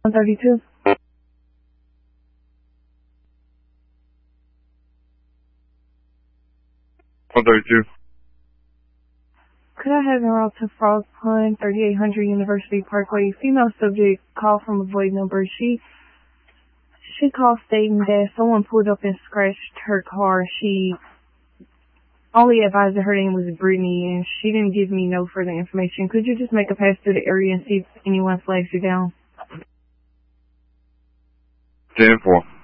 132. Could I have en route to Frog Pond, 3800 University Parkway? Female subject, call from a void number. She called stating that someone pulled up and scratched her car. She only advised that her name was Brittany, and she didn't give me no further information. Could you just make a pass through the area and see if anyone flags you down? 10-4.